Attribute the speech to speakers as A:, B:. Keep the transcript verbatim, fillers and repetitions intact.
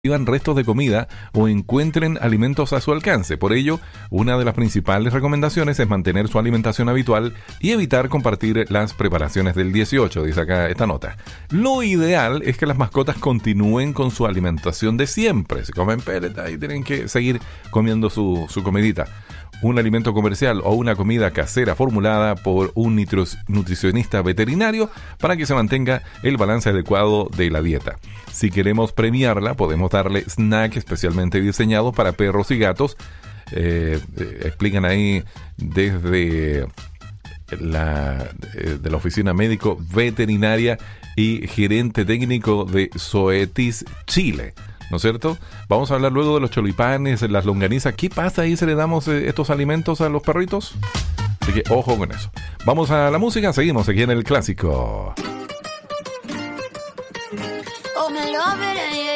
A: reciban restos de comida o encuentren alimentos a su alcance. Por ello, una de las principales recomendaciones es mantener su alimentación habitual y evitar compartir las preparaciones del dieciocho, dice acá esta nota. Lo ideal es que las mascotas continúen con su alimentación de siempre. Si comen pellet, y tienen que seguir comiendo su, su comidita. Un alimento comercial o una comida casera formulada por un nutricionista veterinario para que se mantenga el balance adecuado de la dieta. Si queremos premiarla, podemos darle snacks especialmente diseñados para perros y gatos. Eh, eh, explican ahí desde la, de la oficina médico veterinaria y gerente técnico de Zoetis Chile. ¿No es cierto? Vamos a hablar luego de los choripanes, las longanizas. ¿Qué pasa ahí si le damos eh, estos alimentos a los perritos? Así que ojo con eso. Vamos a la música, seguimos aquí en el clásico.
B: Oh, me love it, yeah.